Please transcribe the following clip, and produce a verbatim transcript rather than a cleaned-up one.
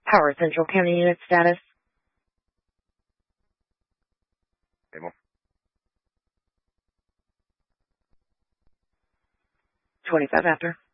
Power Central County Unit status. Stable. twenty-five after.